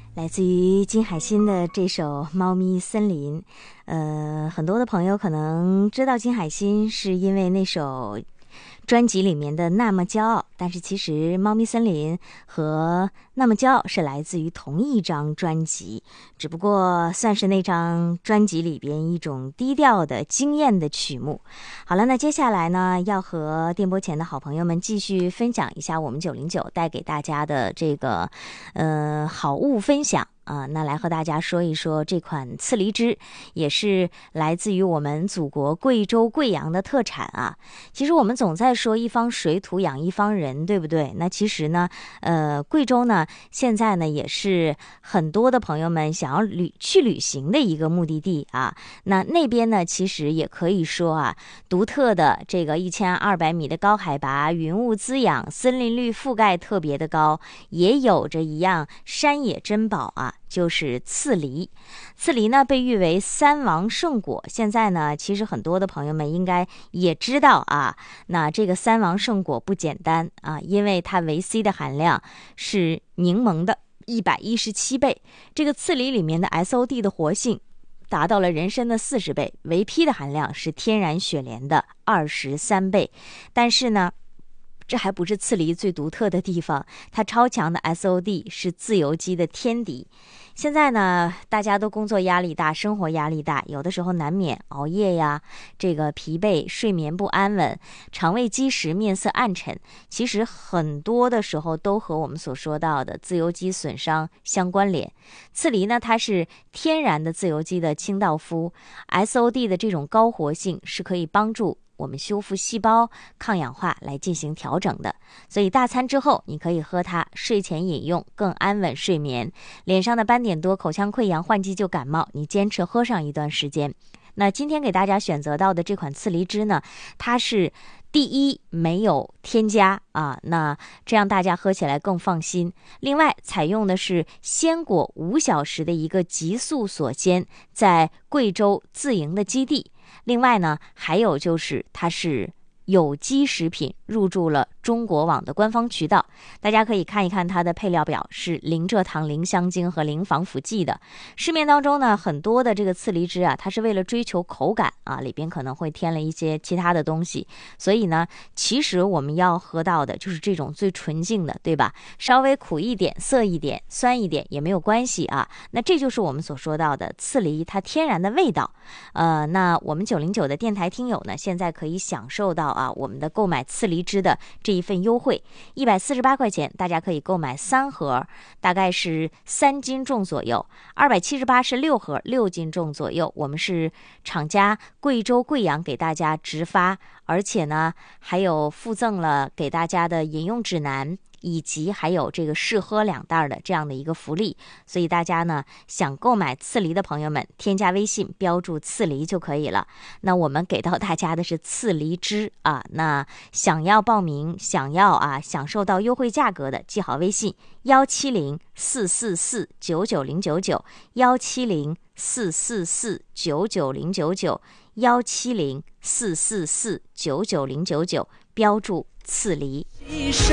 来自于金海心的这首《猫咪森林》。很多的朋友可能知道金海心是因为那首专辑里面的《那么骄傲》，但是其实《猫咪森林》和《那么骄傲》是来自于同一张专辑，只不过算是那张专辑里边一种低调的惊艳的曲目。好了，那接下来呢，要和电波前的好朋友们继续分享一下我们909带给大家的这个好物分享。那来和大家说一说这款刺梨汁，也是来自于我们祖国贵州贵阳的特产啊。其实我们总在说一方水土养一方人，对不对？那其实呢，贵州呢现在呢也是很多的朋友们想要去旅行的一个目的地啊。那边呢其实也可以说啊，独特的这个1200米的高海拔，云雾滋养，森林绿覆盖特别的高，也有着一样山野珍宝啊。就是刺梨。刺梨呢被誉为三王圣果，现在呢其实很多的朋友们应该也知道啊，那这个三王圣果不简单啊，因为它维 C 的含量是柠檬的117倍，这个刺梨里面的 SOD 的活性达到了人参的40倍，维 P 的含量是天然雪莲的23倍。但是呢，这还不是刺梨最独特的地方，它超强的 SOD 是自由基的天敌。现在呢，大家都工作压力大，生活压力大，有的时候难免熬夜呀，这个疲惫，睡眠不安稳，肠胃积食，面色暗沉。其实很多的时候都和我们所说到的自由基损伤相关联。刺梨呢，它是天然的自由基的清道夫， SOD 的这种高活性是可以帮助我们修复细胞、抗氧化来进行调整的，所以大餐之后你可以喝它，睡前饮用更安稳睡眠。脸上的斑点多，口腔溃疡，换季就感冒，你坚持喝上一段时间。那今天给大家选择到的这款刺梨汁呢，它是第一没有添加啊，那这样大家喝起来更放心。另外采用的是鲜果5小时的一个急速锁鲜，在贵州自营的基地。另外呢，还有就是它是有机食品，入驻了中国网的官方渠道，大家可以看一看它的配料表，是零蔗糖、零香精和零防腐剂的。市面当中呢，很多的这个刺梨汁啊，它是为了追求口感啊，里边可能会添了一些其他的东西，所以呢，其实我们要喝到的就是这种最纯净的，对吧？稍微苦一点、涩一点、酸一点也没有关系啊。那这就是我们所说到的刺梨它天然的味道。那我们909的电台听友呢，现在可以享受到我们的购买刺梨汁的这一份优惠，148块钱，大家可以购买3盒，大概是3斤重左右；278是6盒，6斤重左右。我们是厂家贵州贵阳给大家直发，而且呢还有附赠了给大家的饮用指南，以及还有这个试喝2袋的这样的一个福利。所以大家呢想购买刺梨的朋友们，添加微信标注刺梨就可以了。那我们给到大家的是刺梨汁啊，那想要报名，想要享受到优惠价格的，记好微信170-444-99099，170-444-99099，170-444-99099，标注刺梨。